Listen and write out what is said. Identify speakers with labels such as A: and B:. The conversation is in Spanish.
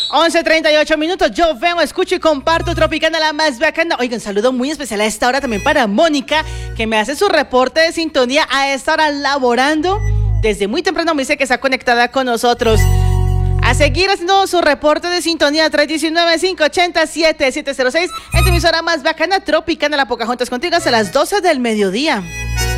A: 11:38. Yo veo, escucho y comparto Tropicana, la más bacana. Oigan, un saludo muy especial a esta hora también para Mónica, que me hace su reporte de sintonía a esta hora laborando. Desde muy temprano me dice que está conectada con nosotros. A seguir haciendo su reporte de sintonía 319-580-7706 en tu emisora más bacana, Tropicana, la Pocahontas, contigo hasta las 12 del mediodía.